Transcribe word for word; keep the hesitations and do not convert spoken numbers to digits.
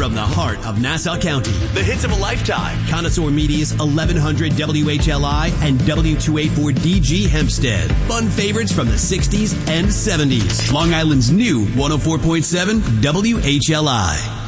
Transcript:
from the heart of Nassau County. The hits of a lifetime. Connoisseur Media's eleven hundred W H L I and W two eighty-four D G Hempstead. Fun favorites from the sixties and seventies. Long Island's new one oh four point seven W H L I.